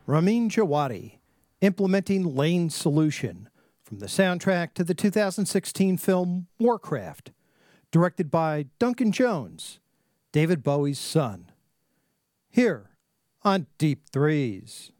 Ramin Djawadi, Implementing Lane Solution, from the soundtrack to the 2016 film Warcraft, directed by Duncan Jones, David Bowie's son. Here on Deep Threes.